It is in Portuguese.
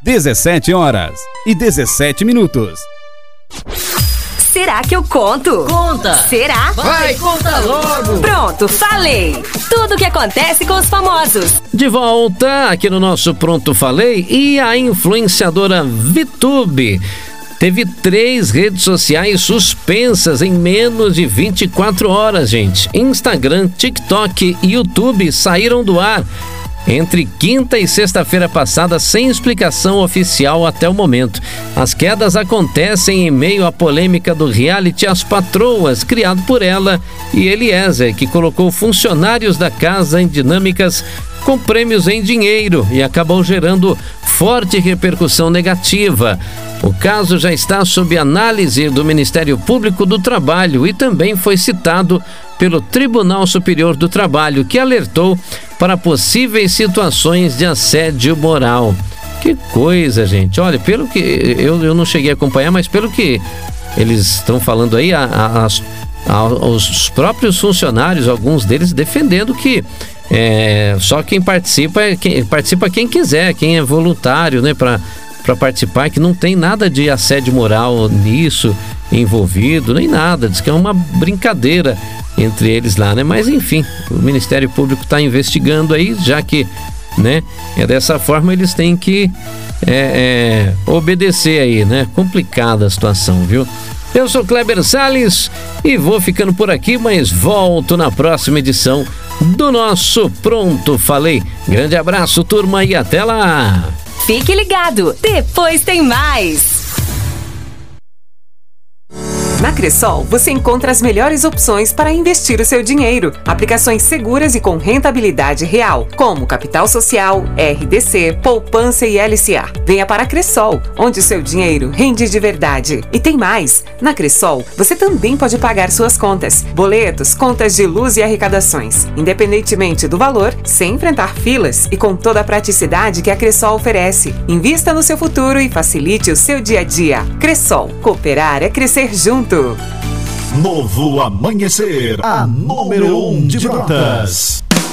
17h17. Será que eu conto? Conta! Será? Vai, conta logo! Pronto, falei! Tudo o que acontece com os famosos. De volta aqui no nosso Pronto Falei, e a influenciadora VTube teve 3 redes sociais suspensas em menos de 24 horas, gente. Instagram, TikTok e YouTube saíram do ar entre quinta e sexta-feira passada, sem explicação oficial até o momento. As quedas acontecem em meio à polêmica do reality As Patroas, criado por ela e Eliezer, que colocou funcionários da casa em dinâmicas com prêmios em dinheiro e acabou gerando forte repercussão negativa. O caso já está sob análise do Ministério Público do Trabalho e também foi citado pelo Tribunal Superior do Trabalho, que alertou para possíveis situações de assédio moral. Que coisa, gente. Olha, pelo que eu não cheguei a acompanhar, mas pelo que eles estão falando aí, os próprios funcionários, alguns deles defendendo que só quem participa quem quiser, quem é voluntário, né, para participar, que não tem nada de assédio moral nisso envolvido, nem nada. Diz que é uma brincadeira entre eles lá, né? Mas enfim, o Ministério Público está investigando aí, já que, né, dessa forma eles têm que obedecer aí, né? Complicada a situação, viu? Eu sou Kleber Salles e vou ficando por aqui, mas volto na próxima edição do nosso Pronto Falei. Grande abraço, turma, e até lá! Fique ligado, depois tem mais! Na Cressol, você encontra as melhores opções para investir o seu dinheiro. Aplicações seguras e com rentabilidade real, como Capital Social, RDC, Poupança e LCA. Venha para a Cressol, onde o seu dinheiro rende de verdade. E tem mais! Na Cressol, você também pode pagar suas contas, boletos, contas de luz e arrecadações, independentemente do valor, sem enfrentar filas e com toda a praticidade que a Cressol oferece. Invista no seu futuro e facilite o seu dia a dia. Cressol, cooperar é crescer junto. Novo Amanhecer, a número 1 de Brotas.